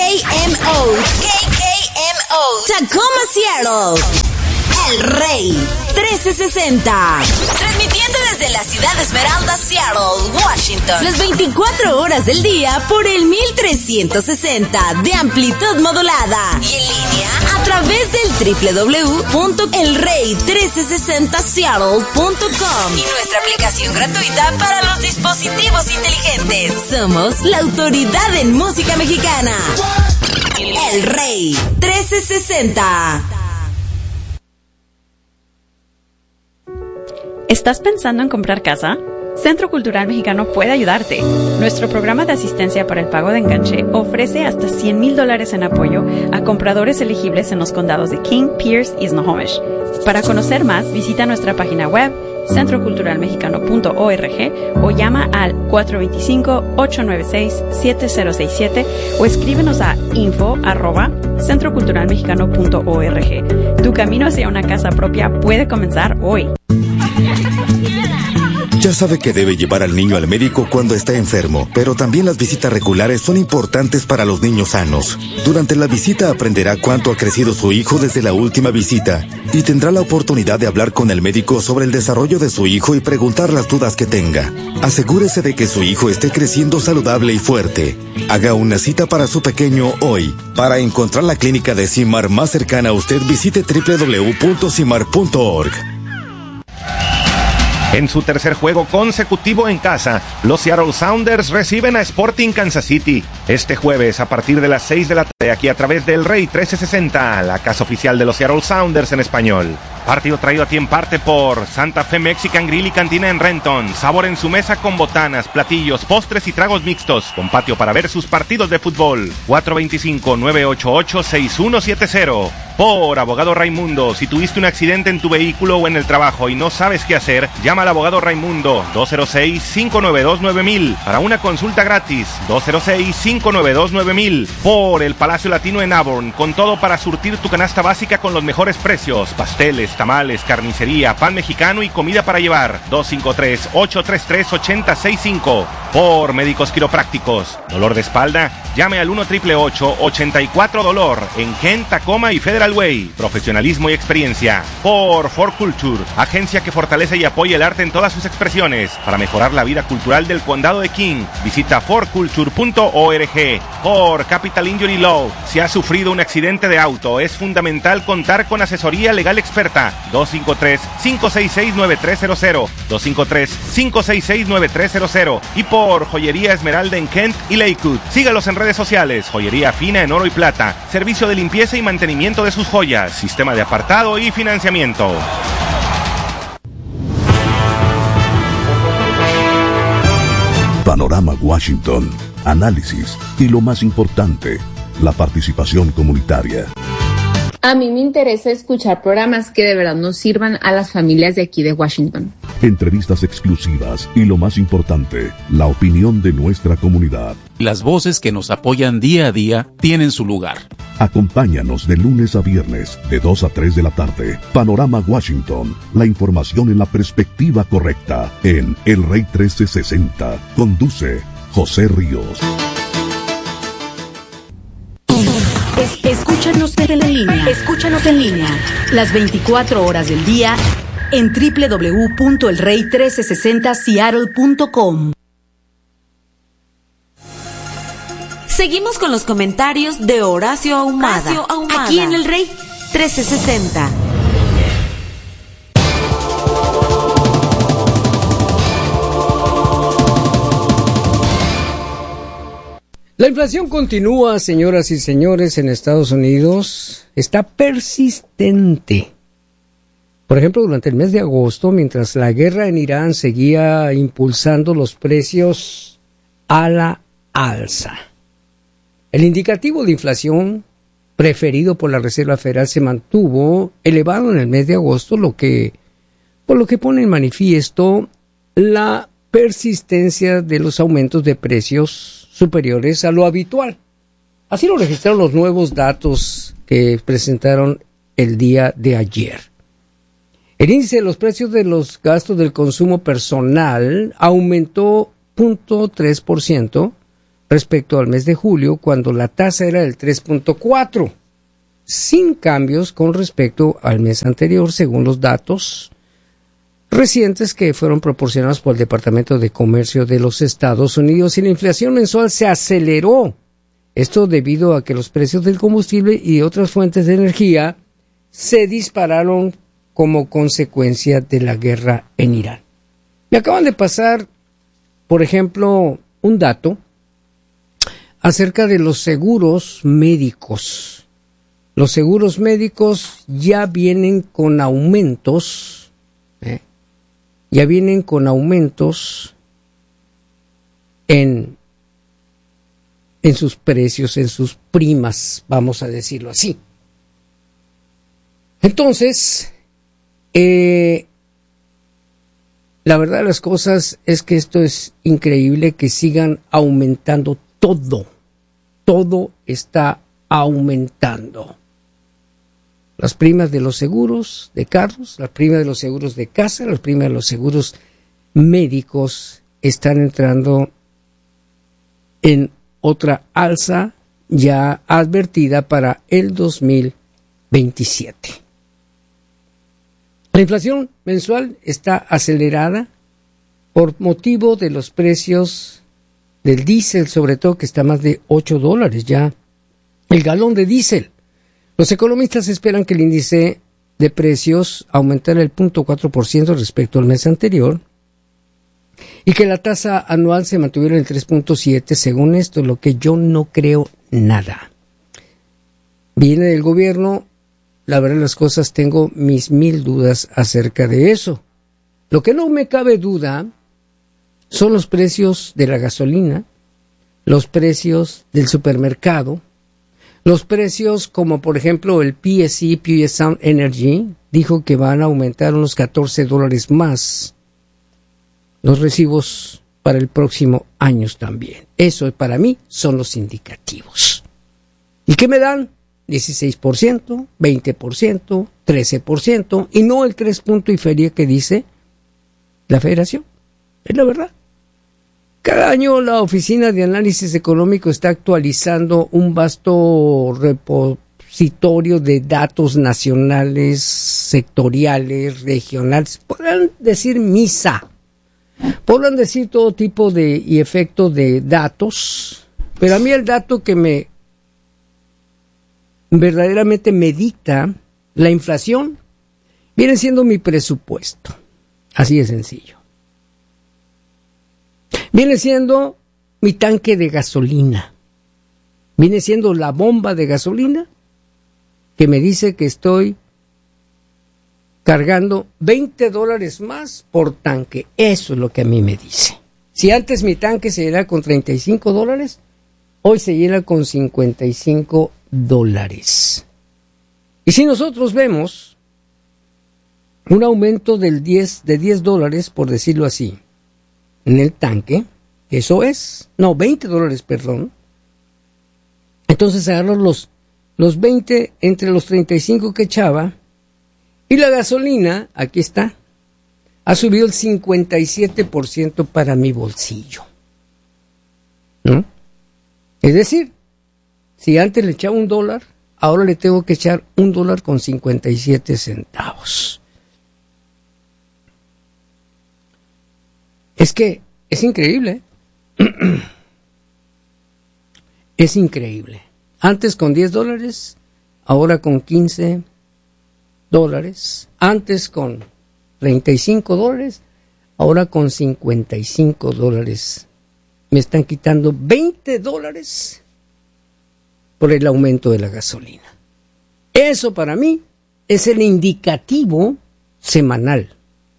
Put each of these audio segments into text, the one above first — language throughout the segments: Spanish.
Tacoma, Seattle. El Rey 1360. Transmitiendo desde la ciudad de Esmeralda, Seattle, Washington. Las 24 horas del día por el 1360 de amplitud modulada. Y en línea a través del www.elrey1360seattle.com. Y nuestra aplicación gratuita para los dispositivos inteligentes. Somos la autoridad en música mexicana. El Rey 1360. ¿Estás pensando en comprar casa? Centro Cultural Mexicano puede ayudarte. Nuestro programa de asistencia para el pago de enganche ofrece hasta $100,000 en apoyo a compradores elegibles en los condados de King, Pierce y Snohomish. Para conocer más, visita nuestra página web centroculturalmexicano.org o llama al 425-896-7067 o escríbenos a info@centroculturalmexicano.org. Tu camino hacia una casa propia puede comenzar hoy. Ya sabe que debe llevar al niño al médico cuando está enfermo, pero también las visitas regulares son importantes para los niños sanos. Durante la visita aprenderá cuánto ha crecido su hijo desde la última visita y tendrá la oportunidad de hablar con el médico sobre el desarrollo de su hijo y preguntar las dudas que tenga. Asegúrese de que su hijo esté creciendo saludable y fuerte. Haga una cita para su pequeño hoy. Para encontrar la clínica de CIMAR más cercana a usted, visite www.cimar.org. En su tercer juego consecutivo en casa, los Seattle Sounders reciben a Sporting Kansas City. Este jueves, a partir de las 6 de la tarde, aquí a través del Rey 1360, la casa oficial de los Seattle Sounders en español. Partido traído a ti en parte por Santa Fe Mexican Grill y Cantina en Renton. Sabor en su mesa con botanas, platillos, postres y tragos mixtos. Con patio para ver sus partidos de fútbol. 425-988-6170. Por Abogado Raimundo, si tuviste un accidente en tu vehículo o en el trabajo y no sabes qué hacer, llama al Abogado Raimundo, 206-592-9000, para una consulta gratis, 206-592-9000. Por el Palacio Latino en Auburn, con todo para surtir tu canasta básica con los mejores precios, pasteles, tamales, carnicería, pan mexicano y comida para llevar, 253-833-8065. Por Médicos Quiroprácticos, dolor de espalda, llame al 1-888-84-DOLOR, en Kent, Tacoma y Federal Way. Profesionalismo y experiencia. Por For Culture, agencia que fortalece y apoya el arte en todas sus expresiones para mejorar la vida cultural del condado de King. Visita forculture.org. Por Capital Injury Law, si has sufrido un accidente de auto, es fundamental contar con asesoría legal experta. 253-566-9300, 253-566-9300. Y por Joyería Esmeralda en Kent y Lakewood. Sígalos en redes sociales. Joyería fina en oro y plata. Servicio de limpieza y mantenimiento de sus joyas. Sistema de apartado y financiamiento. Panorama Washington. Análisis y lo más importante, la participación comunitaria. A mí me interesa escuchar programas que de verdad nos sirvan a las familias de aquí de Washington. Entrevistas exclusivas y lo más importante, la opinión de nuestra comunidad. Las voces que nos apoyan día a día tienen su lugar. Acompáñanos de lunes a viernes, de 2 a 3 de la tarde. Panorama Washington, la información en la perspectiva correcta, en El Rey 1360. Conduce José Ríos. Escúchanos en línea. Escúchanos en línea. Las 24 horas del día en www.elrey1360seattle.com. Seguimos con los comentarios de Horacio Ahumada. Aquí en El Rey 1360. La inflación continúa, señoras y señores, en Estados Unidos. Está persistente. Por ejemplo, durante el mes de agosto, mientras la guerra en Irán seguía impulsando los precios a la alza. El indicativo de inflación preferido por la Reserva Federal se mantuvo elevado en el mes de agosto, por lo que pone en manifiesto la persistencia de los aumentos de precios superiores a lo habitual. Así lo registraron los nuevos datos que presentaron el día de ayer. El índice de los precios de los gastos del consumo personal aumentó 0.3%, respecto al mes de julio, cuando la tasa era del 3.4, sin cambios con respecto al mes anterior, según los datos recientes que fueron proporcionados por el Departamento de Comercio de los Estados Unidos. Y la inflación mensual se aceleró. Esto debido a que los precios del combustible y otras fuentes de energía se dispararon como consecuencia de la guerra en Irán. Me acaban de pasar, por ejemplo, un dato acerca de los seguros médicos. Los seguros médicos ya vienen con aumentos, en sus precios, en sus primas, vamos a decirlo así. Entonces, la verdad de las cosas es que esto es increíble, que sigan aumentando todo está aumentando. Las primas de los seguros de carros, las primas de los seguros de casa, las primas de los seguros médicos están entrando en otra alza ya advertida para el 2027. La inflación mensual está acelerada por motivo de los precios del diésel, sobre todo, que está más de $8 ya el galón de diésel. Los economistas esperan que el índice de precios aumentara el 0.4% respecto al mes anterior y que la tasa anual se mantuviera en el 3.7%, según esto, lo que yo no creo nada. Viene del gobierno, la verdad de las cosas, tengo mis 1000 dudas acerca de eso. Lo que no me cabe duda son los precios de la gasolina, los precios del supermercado, los precios como por ejemplo el PSE, Puget Sound Energy, dijo que van a aumentar unos $14 más los recibos para el próximo año también. Eso para mí son los indicativos. ¿Y qué me dan? 16%, 20%, 13% y no el 3 punto y feria que dice la Federación. Es la verdad. Cada año la Oficina de Análisis Económico está actualizando un vasto repositorio de datos nacionales, sectoriales, regionales. Podrán decir misa, podrán decir todo tipo de y efecto de datos, pero a mí el dato que verdaderamente me dicta la inflación viene siendo mi presupuesto. Así de sencillo. Viene siendo mi tanque de gasolina. Viene siendo la bomba de gasolina que me dice que estoy cargando $20 más por tanque. Eso es lo que a mí me dice. Si antes mi tanque se llenaba con $35, hoy se llena con $55. Y si nosotros vemos un aumento de $10, por decirlo así, en el tanque, eso es, no, $20, perdón. Entonces agarro los 20 entre los 35 que echaba, y la gasolina, aquí está, ha subido el 57% para mi bolsillo. ¿No? Es decir, si antes le echaba $1, ahora le tengo que echar $1.57. Es que es increíble. Es increíble. Antes con $10, ahora con $15. Antes con $35, ahora con $55. Me están quitando $20 por el aumento de la gasolina. Eso para mí es el indicativo semanal.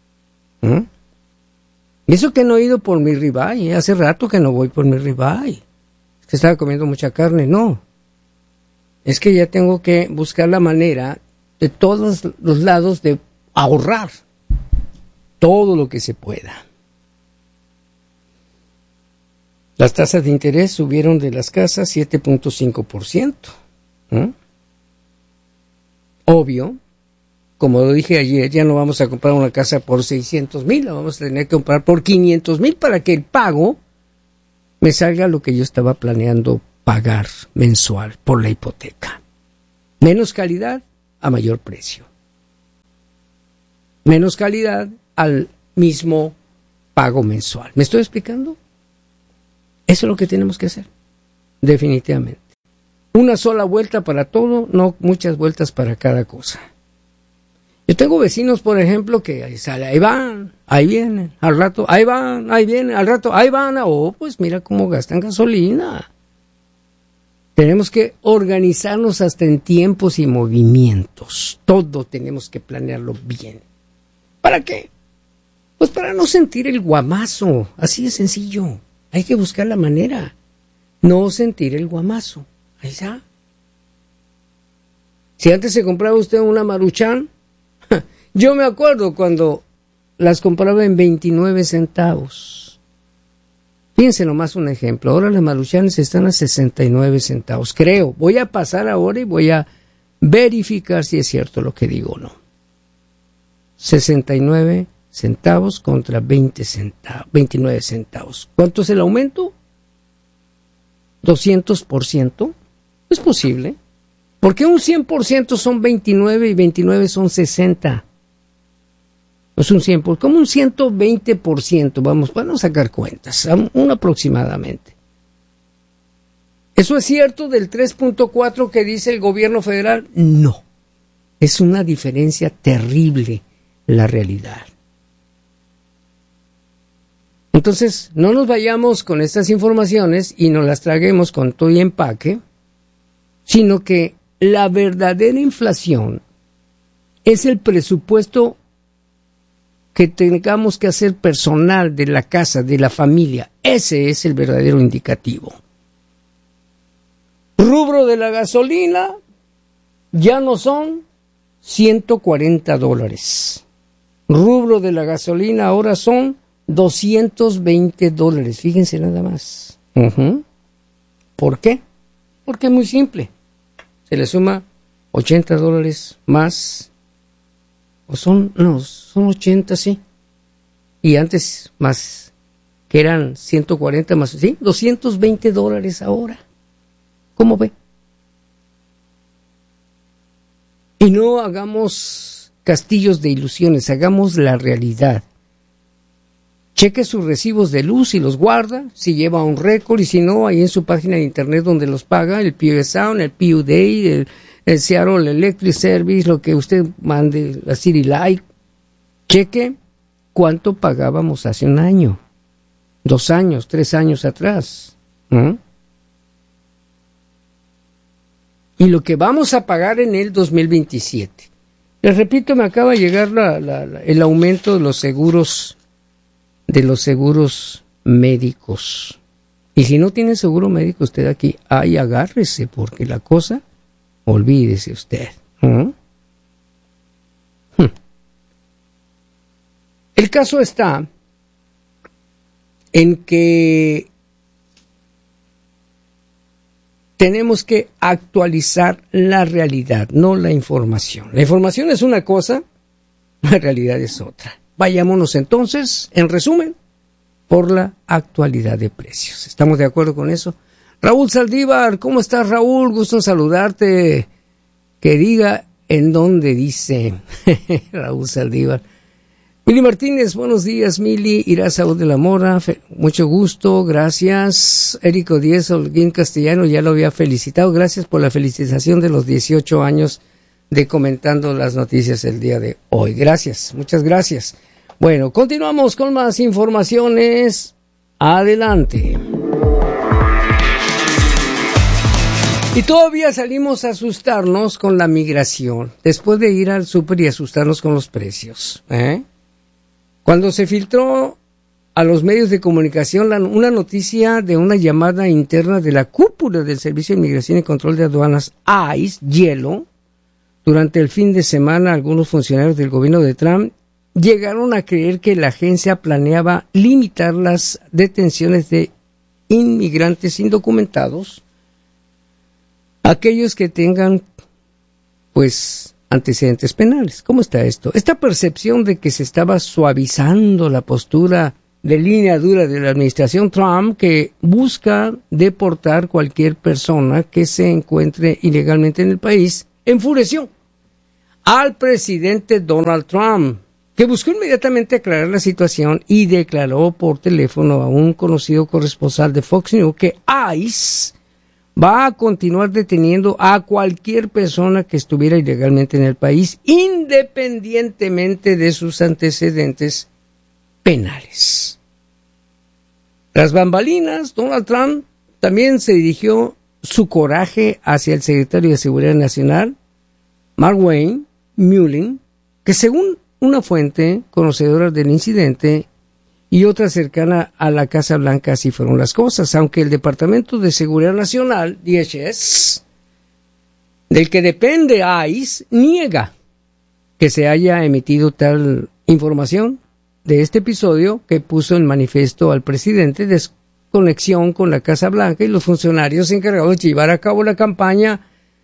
Y eso que no he ido por mi ribeye, hace rato que no voy por mi ribeye. Es que estaba comiendo mucha carne, no. Es que ya tengo que buscar la manera de todos los lados de ahorrar todo lo que se pueda. Las tasas de interés subieron de las casas 7.5%. Obvio, como lo dije ayer, ya no vamos a comprar una casa por $600,000, la vamos a tener que comprar por $500,000 para que el pago me salga lo que yo estaba planeando pagar mensual por la hipoteca. Menos calidad a mayor precio. Menos calidad al mismo pago mensual. ¿Me estoy explicando? Eso es lo que tenemos que hacer, definitivamente. Una sola vuelta para todo, no muchas vueltas para cada cosa. Yo tengo vecinos, por ejemplo, que ahí van, ahí vienen, al rato, ahí van, ahí vienen, al rato, ahí van. Oh, pues mira cómo gastan gasolina. Tenemos que organizarnos hasta en tiempos y movimientos. Todo tenemos que planearlo bien. ¿Para qué? Pues para no sentir el guamazo. Así de sencillo. Hay que buscar la manera. No sentir el guamazo. Ahí está. Si antes se compraba usted una Maruchan, yo me acuerdo cuando las compraba en 29 centavos. Fíjense nomás un ejemplo. Ahora las Maruchanes están a 69 centavos. Creo. Voy a pasar ahora y voy a verificar si es cierto lo que digo o no. 69 centavos contra 29 centavos. ¿Cuánto es el aumento? 200%. Es posible. Porque un 100% son 29 y 29 son 60. No es un 100%, como un 120%. Vamos a sacar cuentas, un aproximadamente. ¿Eso es cierto del 3.4 que dice el gobierno federal? No. Es una diferencia terrible la realidad. Entonces, no nos vayamos con estas informaciones y nos las traguemos con todo y empaque, sino que la verdadera inflación es el presupuesto que tengamos que hacer personal de la casa, de la familia. Ese es el verdadero indicativo. Rubro de la gasolina ya no son $140. Rubro de la gasolina ahora son $220. Fíjense nada más. ¿Por qué? Porque es muy simple. Se le suma $80 más, o son 80, sí. Y antes más, que eran 140 más, sí, $220 ahora. ¿Cómo ve? Y no hagamos castillos de ilusiones, hagamos la realidad. Cheque sus recibos de luz y los guarda, si lleva un récord, y si no, ahí en su página de internet donde los paga, el PO Sound, el PO Day, el Seattle Electric Service, lo que usted mande, la City Light. Cheque cuánto pagábamos hace un año, 2 años, 3 años atrás. Y lo que vamos a pagar en el 2027. Les repito, me acaba de llegar el aumento de los seguros médicos. Y si no tiene seguro médico usted aquí, ahí agárrese, porque la cosa, olvídese usted. El caso está en que tenemos que actualizar la realidad, no la información. La información es una cosa, la realidad es otra. Vayámonos entonces, en resumen, por la actualidad de precios. ¿Estamos de acuerdo con eso? Raúl Saldívar, ¿cómo estás, Raúl? Gusto en saludarte. Que diga en dónde dice Raúl Saldívar. Mili Martínez, buenos días, Mili. Irá Saúl de la Mora, mucho gusto, gracias. Érico Díez Holguín Castellano, ya lo había felicitado. Gracias por la felicitación de los 18 años de Comentando las Noticias el día de hoy. Gracias, muchas gracias. Bueno, continuamos con más informaciones. Adelante. Y todavía salimos a asustarnos con la migración, después de ir al súper y asustarnos con los precios. Cuando se filtró a los medios de comunicación una noticia de una llamada interna de la cúpula del Servicio de Inmigración y Control de Aduanas, ICE, Hielo, durante el fin de semana, algunos funcionarios del gobierno de Trump llegaron a creer que la agencia planeaba limitar las detenciones de inmigrantes indocumentados, aquellos que tengan, pues, antecedentes penales. ¿Cómo está esto? Esta percepción de que se estaba suavizando la postura de línea dura de la administración Trump, que busca deportar cualquier persona que se encuentre ilegalmente en el país, enfureció al presidente Donald Trump, que buscó inmediatamente aclarar la situación y declaró por teléfono a un conocido corresponsal de Fox News que ICE va a continuar deteniendo a cualquier persona que estuviera ilegalmente en el país, independientemente de sus antecedentes penales. Tras bambalinas, Donald Trump también se dirigió su coraje hacia el secretario de Seguridad Nacional, Mark Mullin, que según una fuente conocedora del incidente y otra cercana a la Casa Blanca, así fueron las cosas, aunque el Departamento de Seguridad Nacional, DHS, del que depende ICE, niega que se haya emitido tal información de este episodio que puso en manifiesto al presidente desconexión con la Casa Blanca y los funcionarios encargados de llevar a cabo la campaña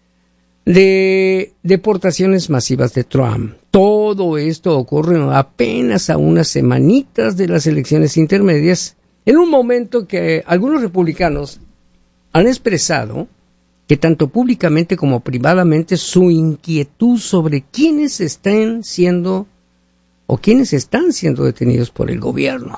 de deportaciones masivas de Trump. Todo esto ocurre apenas a unas semanitas de las elecciones intermedias, en un momento que algunos republicanos han expresado que tanto públicamente como privadamente su inquietud sobre quiénes están siendo detenidos por el gobierno.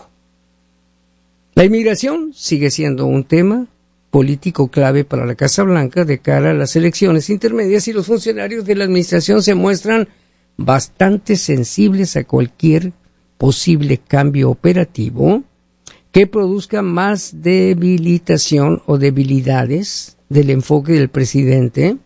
La inmigración sigue siendo un tema político clave para la Casa Blanca de cara a las elecciones intermedias y los funcionarios de la administración se muestran bastante sensibles a cualquier posible cambio operativo que produzca más debilitación o debilidades del enfoque del presidente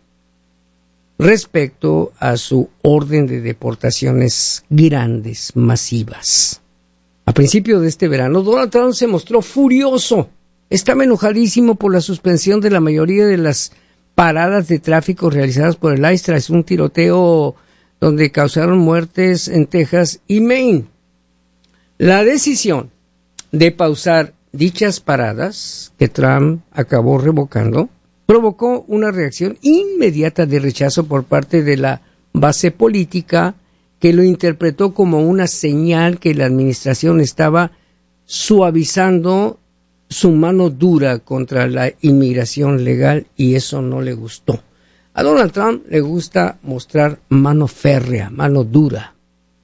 respecto a su orden de deportaciones grandes, masivas. A principio de este verano, Donald Trump se mostró furioso. Estaba enojadísimo por la suspensión de la mayoría de las paradas de tráfico realizadas por el ICE tras un tiroteo donde causaron muertes en Texas y Maine. La decisión de pausar dichas paradas, que Trump acabó revocando, provocó una reacción inmediata de rechazo por parte de la base política, que lo interpretó como una señal que la administración estaba suavizando su mano dura contra la inmigración legal, y eso no le gustó. A Donald Trump le gusta mostrar mano férrea, mano dura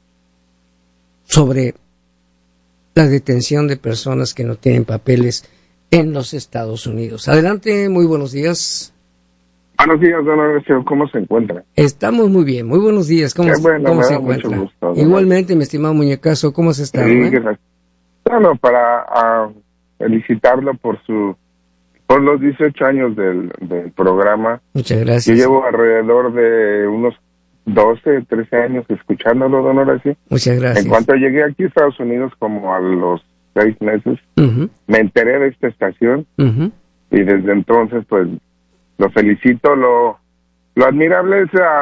sobre la detención de personas que no tienen papeles en los Estados Unidos. Adelante, muy buenos días. Buenos días, don Horacio, ¿cómo se encuentra? Estamos muy bien, muy buenos días. ¿Cómo se encuentra? Mucho gusto, igualmente, mi estimado muñecazo, ¿cómo se está? Bueno, para felicitarlo por los 18 años del programa. Muchas gracias. Yo llevo alrededor de unos 12, 13 años escuchándolo, don Horacio. Muchas gracias. En cuanto llegué aquí a Estados Unidos, como a los 6 meses, me enteré de esta estación, y desde entonces, pues, lo felicito. Lo admirable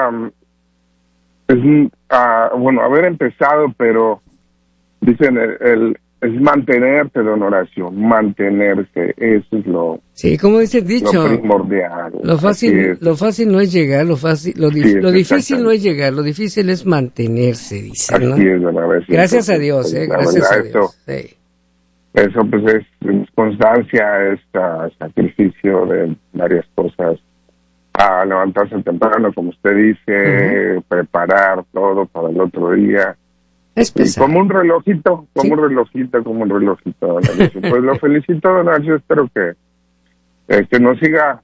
es haber empezado, pero dicen es mantenerse, don Horacio, mantenerse, eso es lo, sí, como dice el dicho, lo primordial. Lo fácil no es llegar, lo difícil no es llegar, lo difícil es mantenerse, dice, ¿no? Así es, don Horacio. Gracias a Dios, gracias a Dios. Eso pues es constancia, es sacrificio de varias cosas, a levantarse temprano, como usted dice, preparar todo para el otro día. Es pesado. Como un relojito. Pues lo felicito, don Horacio, espero que nos siga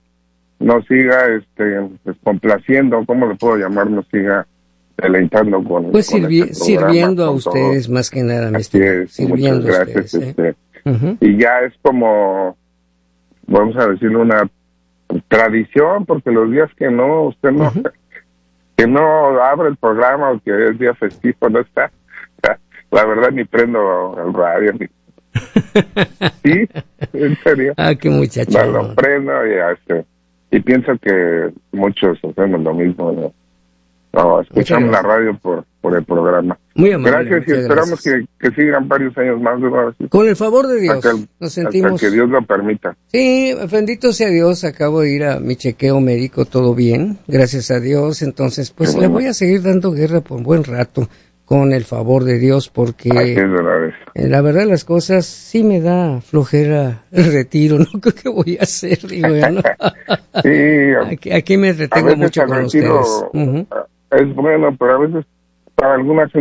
pues, complaciendo, ¿cómo le puedo llamar? Nos siga deleitando con pues con sirviendo a ustedes todo. Más que nada, mi estimado, sirviendo muchas gracias, a ustedes. Y ya es como, vamos a decir, una tradición, porque los días que no, usted no, que no abre el programa o que es día festivo, no está. La verdad ni prendo el radio. Sí, en serio. Ah, qué muchacho. No lo prendo y pienso que muchos hacemos lo mismo, ¿no? Escuchamos la radio por el programa. Muy amable. Gracias, y esperamos que sigan varios años más. Con el favor de Dios, nos sentimos... Hasta que Dios lo permita. Sí, bendito sea Dios, acabo de ir a mi chequeo médico, todo bien, gracias a Dios. Entonces, pues le voy a seguir dando guerra por un buen rato. con el favor de Dios, porque la verdad las cosas sí me da flojera el retiro, no creo que voy a hacer, digo yo, ¿no? Sí, aquí me entretengo mucho con ustedes. Es bueno, pero a veces para alguna gente